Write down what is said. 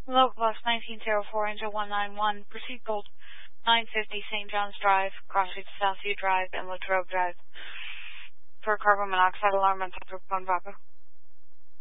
Localbus 1904, engine 191, proceed Gold 950 St. John's Drive, crossing to Southview Drive and Latrobe Drive. For carbon monoxide alarm on top of Papa.